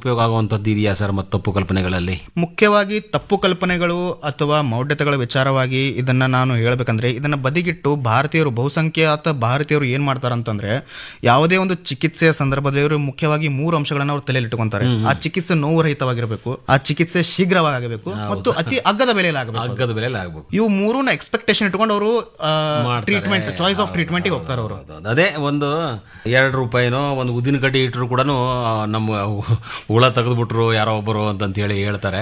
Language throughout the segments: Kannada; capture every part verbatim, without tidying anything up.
ದುರುಪಯೋಗ ಆಗುವಂಥದ್ದು ಇದೆಯಾ ಸರ್ ಮತ್ತು ತಪ್ಪು ಕಲ್ಪನೆಗಳಲ್ಲಿ? ಮುಖ್ಯವಾಗಿ ತಪ್ಪು ಕಲ್ಪನೆಗಳು ಅಥವಾ ಮೌಢ್ಯತೆಗಳ ವಿಚಾರವಾಗಿ ಇದನ್ನ ನಾನು ಹೇಳ್ಬೇಕಂದ್ರೆ, ಇದನ್ನ ಬದಿಗಿಟ್ಟು ಭಾರತೀಯರು, ಬಹುಸಂಖ್ಯಾತ ಭಾರತೀಯರು ಏನ್ ಮಾಡ್ತಾರಂತಂದ್ರೆ, ಯಾವುದೇ ಒಂದು ಚಿಕಿತ್ಸೆಯ ಸಂದರ್ಭದಲ್ಲಿ ಅವರು ಮುಖ್ಯವಾಗಿ ಮೂರು ಅಂಶಗಳನ್ನ ಅವ್ರು ತಲೆಯಲ್ಲಿ ಇಟ್ಟುಕೊಂತಾರೆ. ಆ ಚಿಕಿತ್ಸೆ ನೋವು ರಹಿತವಾಗಿರಬೇಕು, ಆ ಚಿಕಿತ್ಸೆ ಶೀಘ್ರವಾಗಬೇಕು ಮತ್ತು ಅತಿ ಅಗ್ಗದ ಬೆಲೆಯಲ್ಲಿ ಆಗಬೇಕು. ಅಗ್ಗದ ಬೆಲೆಯಲ್ಲಿ ಆಗಬೇಕು. ಇವು ಮೂರನ್ನ ಎಕ್ಸ್ಪೆಕ್ಟೇಷನ್ ಇಟ್ಕೊಂಡು ಅವರು ಟ್ರೀಟ್ಮೆಂಟ್, ಚಾಯ್ಸ್ ಆಫ್ ಟ್ರೀಟ್ಮೆಂಟ್ ಹೋಗ್ತಾರೆ ಅವರು. ಅದೇ ಒಂದು ಎರಡು ರೂಪಾಯಿನೋ ಒಂದು ಉದ್ದಿನ ಕಡ್ಡಿ ಇಟ್ಟರು ಕೂಡ ನಮ್ಮ ಹುಳ ತೆಗೆದುಬಿಟ್ರು ಯಾರೋ ಒಬ್ಬರು ಅಂತಂತ ಹೇಳಿ ಹೇಳ್ತಾರೆ.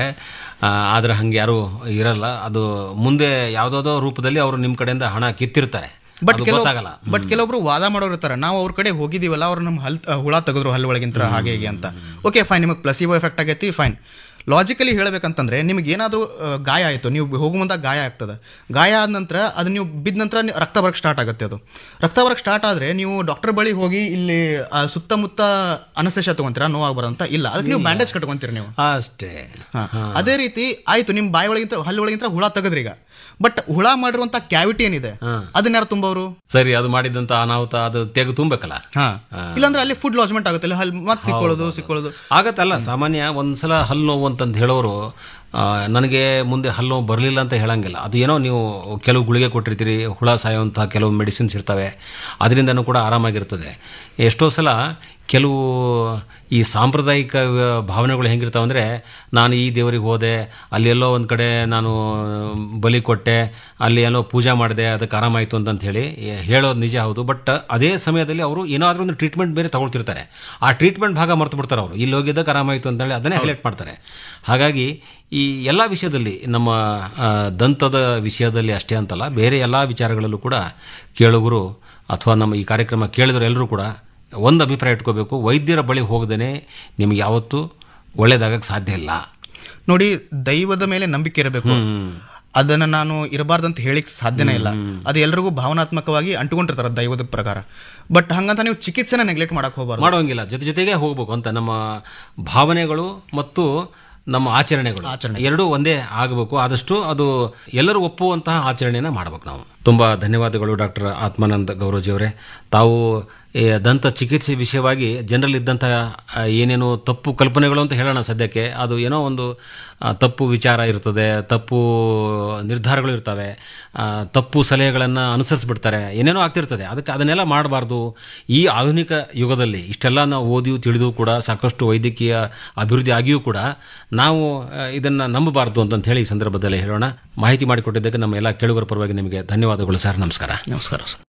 ಆದ್ರೆ ಹಂಗೆ ಯಾರು ಇರಲ್ಲ. ಅದು ಮುಂದೆ ಯಾವುದಾದೋ ರೂಪದಲ್ಲಿ ಅವರು ನಿಮ್ಮ ಕಡೆಯಿಂದ ಹಣ ಕಿತ್ತಿರ್ತಾರೆ. ಬಟ್ ಕೆಲವು ಬಟ್ ಕೆಲವೊಬ್ರು ವಾದ ಮಾಡೋರು ಇರ್ತಾರೆ, ನಾವು ಅವ್ರ ಕಡೆ ಹೋಗಿದೀವಲ್ಲ, ಅವ್ರು ನಮ್ಮ ಹಲ್ ಹುಳ ತೆಗೆದ್ರು ಹಲ್ಲು ಒಳಗಿಂತ ಹಾಗೆ ಹೀಗೆ ಅಂತ. ಓಕೆ ಫೈನ್, ನಿಮಗೆ ಪ್ಲಸಿಬೋ ಎಫೆಕ್ಟ್ ಆಗೈತಿ, ಫೈನ್. ಲಾಜಿಕಲಿ ಹೇಳಬೇಕಂತಂದ್ರೆ, ನಿಮ್ಗೆ ಏನಾದರೂ ಗಾಯ ಆಯಿತು, ನೀವು ಹೋಗೋ ಮುಂದೆ ಗಾಯ ಆಗ್ತದೆ. ಗಾಯ ಆದ ನಂತರ ಅದು ನೀವು ಬಿದ್ದ ನಂತರ ರಕ್ತ ಬರಕ್ಕೆ ಸ್ಟಾರ್ಟ್ ಆಗುತ್ತೆ. ಅದು ರಕ್ತ ಬರಕ್ಕೆ ಸ್ಟಾರ್ಟ್ ಆದರೆ ನೀವು ಡಾಕ್ಟರ್ ಬಳಿ ಹೋಗಿ ಇಲ್ಲಿ ಸುತ್ತಮುತ್ತ ಅನಸ್ತೇಷ ತಗೊಂತೀರಾ ನೋವಾಗಬಾರಂತ? ಇಲ್ಲ, ಅದಕ್ಕೆ ನೀವು ಬ್ಯಾಂಡೇಜ್ ಕಟ್ಕೊಂತೀರಿ ನೀವು ಅಷ್ಟೇ. ಅದೇ ರೀತಿ ಆಯ್ತು, ನಿಮ್ಮ ಬಾಯಿ ಒಳಗಿಂತ ಹಲ್ಲು ಒಳಗಿಂತ ಹುಳ ತೆಗೆದ್ರಿ. ಈಗ ಬಟ್ ಹುಳ ಮಾಡಿರುವಂತ ಕ್ಯಾವಿಟಿ ಏನಿದೆ ಅದನ್ನ ಯಾರು ತುಂಬವರು? ಸರಿ, ಅದು ಮಾಡಿದಂತ ಅನಾಹುತ ಅದು ತೆಗೆದು ತುಂಬಬೇಕಲ್ಲ. ಇಲ್ಲಾಂದ್ರೆ ಅಲ್ಲಿ ಫುಡ್ ಲಾಜ್ಮೆಂಟ್ ಆಗುತ್ತೆ, ಹಲ್ಲು ಮತ್ತೆ ಸಿಕ್ಕೊಳ್ಳೋದು ಸಿಕ್ಕೊಳ್ಳೋದು ಆಗತ್ತಲ್ಲ. ಸಾಮಾನ್ಯ ಒಂದ್ಸಲ ಹಲ್ಲು ನೋವು ಅಂತಂದು ಹೇಳೋರು ನನಗೆ ಮುಂದೆ ಹಲ್ಲು ನೋವು ಬರಲಿಲ್ಲ ಅಂತ ಹೇಳಂಗಿಲ್ಲ. ಅದು ಏನೋ ನೀವು ಕೆಲವು ಗುಳಿಗೆ ಕೊಟ್ಟಿರ್ತೀರಿ, ಹುಳ ಸಾಯುವಂತಹ ಕೆಲವು ಮೆಡಿಸಿನ್ಸ್ ಇರ್ತವೆ, ಅದರಿಂದನೂ ಕೂಡ ಆರಾಮಾಗಿರ್ತದೆ. ಎಷ್ಟೋ ಸಲ ಕೆಲವು ಈ ಸಾಂಪ್ರದಾಯಿಕ ಭಾವನೆಗಳು ಹೆಂಗಿರ್ತಾವೆ ಅಂದರೆ, ನಾನು ಈ ದೇವರಿಗೆ ಹೋದೆ, ಅಲ್ಲಿ ಎಲ್ಲೋ ಒಂದು ಕಡೆ ನಾನು ಬಲಿ ಕೊಟ್ಟೆ, ಅಲ್ಲಿ ಎಲ್ಲೋ ಪೂಜೆ ಮಾಡಿದೆ, ಅದಕ್ಕೆ ಆರಾಮಾಯಿತು ಅಂತಂತ ಹೇಳಿ ಹೇಳೋದು ನಿಜ ಹೌದು. ಬಟ್ ಅದೇ ಸಮಯದಲ್ಲಿ ಅವರು ಏನಾದರೂ ಒಂದು ಟ್ರೀಟ್ಮೆಂಟ್ ಬೇರೆ ತಗೊಳ್ತಿರ್ತಾರೆ. ಆ ಟ್ರೀಟ್ಮೆಂಟ್ ಭಾಗ ಮರ್ತು ಬಿಡ್ತಾರೆ ಅವರು. ಇಲ್ಲಿ ಹೋಗಿದ್ದಕ್ಕೆ ಆರಾಮಾಯಿತು ಅಂತೇಳಿ ಅದನ್ನೇ ಹೈಲೈಟ್ ಮಾಡ್ತಾರೆ. ಹಾಗಾಗಿ ಈ ಎಲ್ಲ ವಿಷಯದಲ್ಲಿ, ನಮ್ಮ ದಂತದ ವಿಷಯದಲ್ಲಿ ಅಷ್ಟೇ ಅಂತಲ್ಲ, ಬೇರೆ ಎಲ್ಲ ವಿಚಾರಗಳಲ್ಲೂ ಕೂಡ ಕೇಳುಗರು ಅಥವಾ ನಮ್ಮ ಈ ಕಾರ್ಯಕ್ರಮ ಕೇಳಿದ್ರು ಎಲ್ಲರೂ ಕೂಡ ಒಂದು ಅಭಿಪ್ರಾಯ ಇಟ್ಕೋಬೇಕು, ವೈದ್ಯರ ಬಳಿ ಹೋಗದೇನೆ ನಿಮ್ಗೆ ಯಾವತ್ತೂ ಒಳ್ಳೇದಾಗಕ್ಕೆ ಸಾಧ್ಯ ಇಲ್ಲ. ನೋಡಿ, ದೈವದ ಮೇಲೆ ನಂಬಿಕೆ ಇರಬೇಕು. ಅದನ್ನ ನಾನು ಇರಬಾರ್ದಂತ ಹೇಳಿಕ್ ಸಾಧ್ಯನೇ ಇಲ್ಲ. ಅದು ಎಲ್ರಿಗೂ ಭಾವನಾತ್ಮಕವಾಗಿ ಅಂಟುಕೊಂಡಿರ್ತಾರೆ ದೈವದ ಪ್ರಕಾರ. ಬಟ್ ಹಂಗಂತ ನೀವು ಚಿಕಿತ್ಸೆನ ನೆಗ್ಲೆಕ್ಟ್ ಮಾಡಕ್ ಹೋಗಬಾರ್ದು, ಮಾಡೋಂಗಿಲ್ಲ. ಜೊತೆ ಜೊತೆಗೆ ಹೋಗ್ಬೇಕು ಅಂತ. ನಮ್ಮ ಭಾವನೆಗಳು ಮತ್ತು ನಮ್ಮ ಆಚರಣೆಗಳು ಎರಡೂ ಒಂದೇ ಆಗಬೇಕು. ಆದಷ್ಟು ಅದು ಎಲ್ಲರೂ ಒಪ್ಪುವಂತಹ ಆಚರಣೆನ ಮಾಡಬೇಕು ನಾವು. ತುಂಬಾ ಧನ್ಯವಾದಗಳು ಡಾಕ್ಟರ್ ಆತ್ಮಾನಂದ ಗೌರೋಜಿ ಅವರೇ. ತಾವು ದಂತ ಚಿಕಿತ್ಸೆ ವಿಷಯವಾಗಿ ಜನರಲ್ಲಿದ್ದಂತಹ ಏನೇನು ತಪ್ಪು ಕಲ್ಪನೆಗಳು ಅಂತ ಹೇಳೋಣ ಸದ್ಯಕ್ಕೆ, ಅದು ಏನೋ ಒಂದು ತಪ್ಪು ವಿಚಾರ ಇರ್ತದೆ, ತಪ್ಪು ನಿರ್ಧಾರಗಳು ಇರ್ತವೆ, ತಪ್ಪು ಸಲಹೆಗಳನ್ನು ಅನುಸರಿಸ್ಬಿಡ್ತಾರೆ, ಏನೇನೋ ಆಗ್ತಿರ್ತದೆ. ಅದಕ್ಕೆ ಅದನ್ನೆಲ್ಲ ಮಾಡಬಾರ್ದು. ಈ ಆಧುನಿಕ ಯುಗದಲ್ಲಿ ಇಷ್ಟೆಲ್ಲ ನಾವು ಓದಿಯೂ ತಿಳಿದು ಕೂಡ ಸಾಕಷ್ಟು ವೈದ್ಯಕೀಯ ಅಭಿವೃದ್ಧಿ ಆಗಿಯೂ ಕೂಡ ನಾವು ಇದನ್ನು ನಂಬಬಾರ್ದು ಅಂತಂತ ಹೇಳಿ ಈ ಸಂದರ್ಭದಲ್ಲಿ ಹೇಳೋಣ. ಮಾಹಿತಿ ಮಾಡಿಕೊಟ್ಟಿದ್ದಕ್ಕೆ ನಮ್ಮ ಎಲ್ಲ ಕೇಳುಗರ ಪರವಾಗಿ ನಿಮಗೆ ಧನ್ಯವಾದಗಳು ಸರ್. ನಮಸ್ಕಾರ. ನಮಸ್ಕಾರ ಸರ್.